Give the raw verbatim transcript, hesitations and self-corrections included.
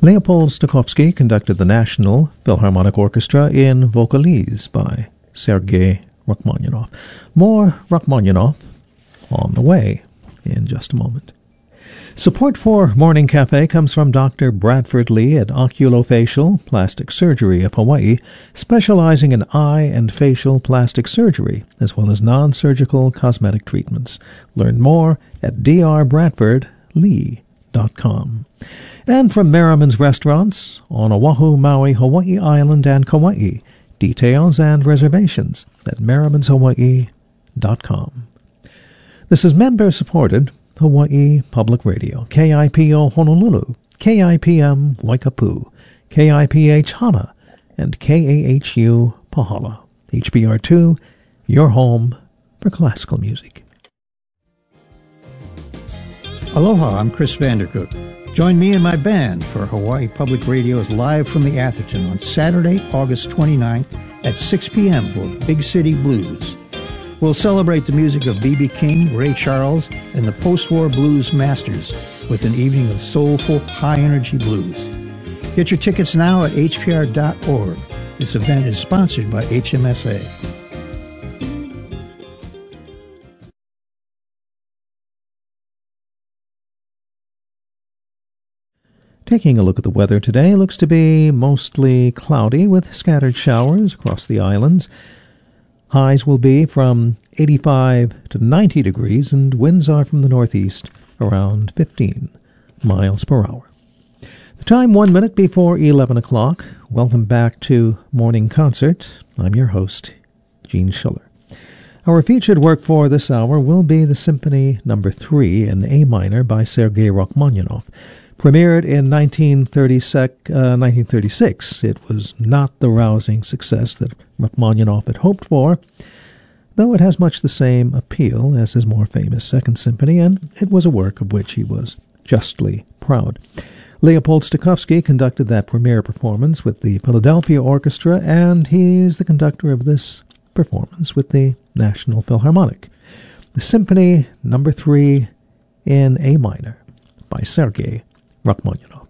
Leopold Stokowski conducted the National Philharmonic Orchestra in Vocalise by Sergei Rachmaninoff. More Rachmaninoff on the way in just a moment. Support for Morning Cafe comes from Doctor Bradford Lee at Oculofacial Plastic Surgery of Hawaii, specializing in eye and facial plastic surgery, as well as non-surgical cosmetic treatments. Learn more at d r bradford lee dot com. And from Merriman's Restaurants on Oahu, Maui, Hawaii Island, and Kauai. Details and reservations at merrimans hawaii dot com. This is member-supported Hawaii Public Radio, K I P O Honolulu, K I P M Waikapu, K I P H Hana, and K A H U Pahala. H B R two, your home for classical music. Aloha, I'm Chris Vandercook. Join me and my band for Hawaii Public Radio's Live from the Atherton on Saturday, August twenty-ninth at six p.m. for Big City Blues. We'll celebrate the music of B B King, Ray Charles, and the post-war blues masters with an evening of soulful, high-energy blues. Get your tickets now at h p r dot org. This event is sponsored by H M S A. Taking a look at the weather today, looks to be mostly cloudy with scattered showers across the islands. Highs will be from eighty-five to ninety degrees, and winds are from the northeast around fifteen miles per hour. The time one minute before eleven o'clock. Welcome back to Morning Concert. I'm your host, Gene Schiller. Our featured work for this hour will be the Symphony Number Three in A minor by Sergei Rachmaninoff. Premiered in nineteen thirty-six, it was not the rousing success that Rachmaninoff had hoped for, though it has much the same appeal as his more famous Second Symphony, and it was a work of which he was justly proud. Leopold Stokowski conducted that premiere performance with the Philadelphia Orchestra, and he's the conductor of this performance with the National Philharmonic. The Symphony Number Three in A minor by Sergei Rachmaninoff.